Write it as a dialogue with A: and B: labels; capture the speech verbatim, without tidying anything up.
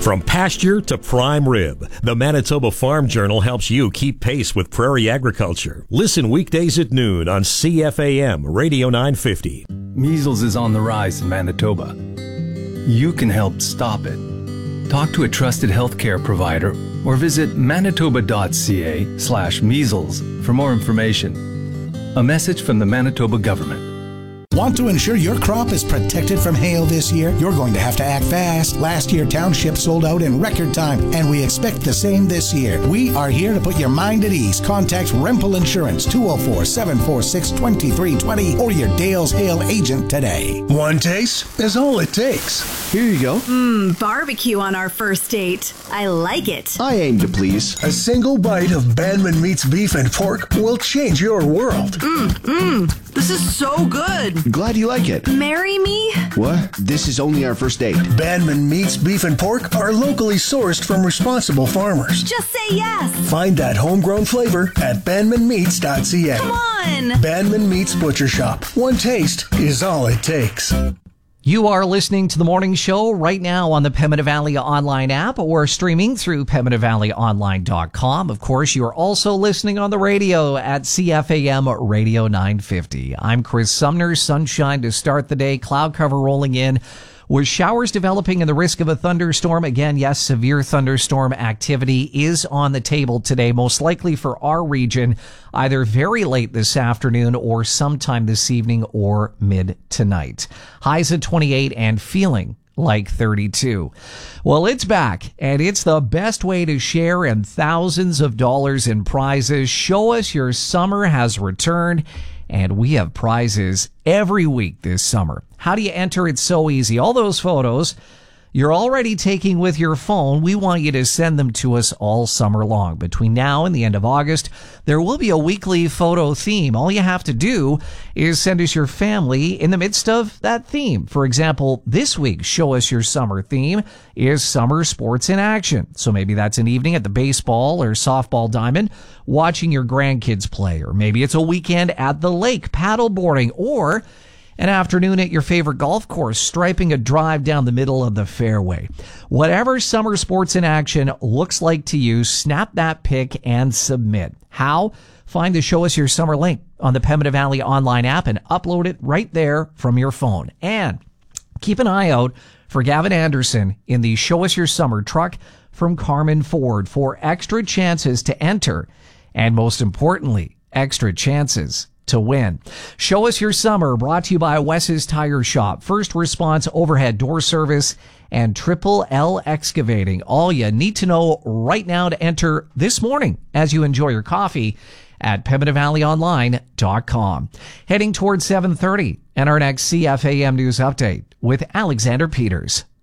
A: From pasture to prime rib, the Manitoba Farm Journal helps you keep pace with prairie agriculture. Listen weekdays at noon on C F A M Radio nine fifty.
B: Measles is on the rise in Manitoba. You can help stop it. Talk to a trusted healthcare provider or visit manitoba.ca slash measles for more information. A message from the Manitoba government.
C: Want to ensure your crop is protected from hail this year? You're going to have to act fast. Last year, Township sold out in record time, and we expect the same this year. We are here to put your mind at ease. Contact Rempel Insurance, two oh four, seven four six, two three two oh, or your Dale's Hail agent today.
D: One taste is all it takes.
E: Here you go.
F: Mmm, barbecue on our first date. I like it.
E: I aim to please.
D: A single bite of Banman Meats beef and pork will change your world.
F: Mmm, mmm. This is so good.
E: Glad you like it.
F: Marry me?
E: What? This is only our first date.
D: Banman Meats beef and pork are locally sourced from responsible farmers.
F: Just say yes.
D: Find that homegrown flavor at banman meats dot c a.
F: Come on.
D: Banman Meats Butcher Shop. One taste is all it takes.
G: You are listening to The Morning Show right now on the Pembina Valley Online app or streaming through pembina valley online dot com. Of course, you are also listening on the radio at C F A M Radio nine fifty. I'm Chris Sumner. Sunshine to start the day. Cloud cover rolling in with showers developing and the risk of a thunderstorm. Again, yes, severe thunderstorm activity is on the table today, most likely for our region, either very late this afternoon or sometime this evening or mid tonight. Highs at twenty-eight and feeling like thirty-two. Well, it's back, and it's the best way to share in thousands of dollars in prizes. Show Us Your Summer has returned, and we have prizes every week this summer. How do you enter? It's so easy. All those photos you're already taking with your phone, we want you to send them to us all summer long. Between now and the end of August, there will be a weekly photo theme. All you have to do is send us your family in the midst of that theme. For example, this week's Show Us Your Summer theme is summer sports in action. So maybe that's an evening at the baseball or softball diamond watching your grandkids play, or maybe it's a weekend at the lake paddleboarding, or an afternoon at your favorite golf course, striping a drive down the middle of the fairway. Whatever summer sports in action looks like to you, snap that pic and submit. How? Find the Show Us Your Summer link on the Pembina Valley Online app and upload it right there from your phone. And keep an eye out for Gavin Anderson in the Show Us Your Summer truck from Carmen Ford for extra chances to enter, and most importantly, extra chances to win. Show Us Your Summer, brought to you by Wes's Tire Shop, First Response Overhead Door Service, and Triple L Excavating. All you need to know right now to enter this morning as you enjoy your coffee at pembina valley online dot com. Heading towards seven thirty and our next C F A M News Update with Alexander Peters.